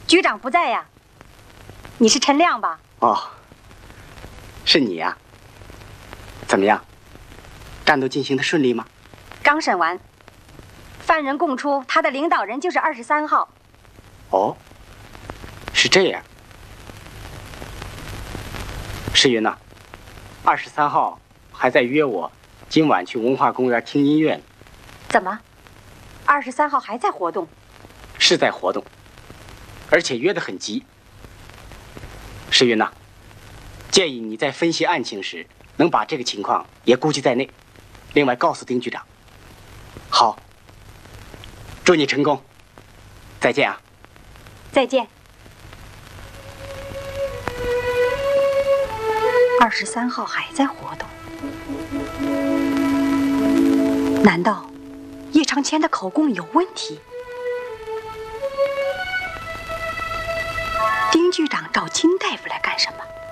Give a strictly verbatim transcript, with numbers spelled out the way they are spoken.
局长不在呀。你是陈亮吧？ 哦，是你呀。怎么样？战斗进行的顺利吗？ 刚审完，犯人供出他的领导人就是二十三号。 哦，是这样。世云呐，二十三号还在约我，今晚去文化公园听音乐呢。 怎么？二十三号还在活动？ 是在活动，而且约得很急。世云呐，建议你在分析案情时，能把这个情况也估计在内。另外告诉丁局长。好，祝你成功。再见啊。 再见。二十三号还在活动，难道叶长谦的口供有问题？丁局长找金大夫来干什么？